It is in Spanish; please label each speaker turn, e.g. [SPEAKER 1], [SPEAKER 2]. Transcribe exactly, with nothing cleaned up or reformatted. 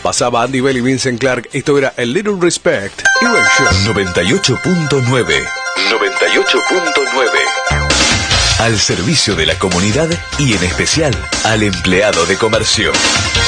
[SPEAKER 1] Pasaba Andy Bell y Vincent Clark. Esto era A Little Respect. Erasure.
[SPEAKER 2] noventa y ocho punto nueve. noventa y ocho punto nueve. Al servicio de la comunidad y en especial al empleado de comercio.